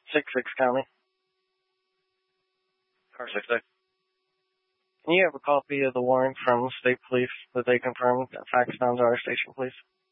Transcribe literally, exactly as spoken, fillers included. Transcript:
six six County. Car six six. Can you have a copy of the warrant from state police that they confirmed fax down to our station, please?